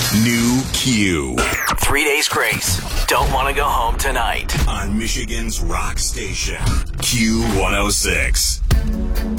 New Q 3 days grace. Don't want to go home tonight. on Michigan's rock station, Q106.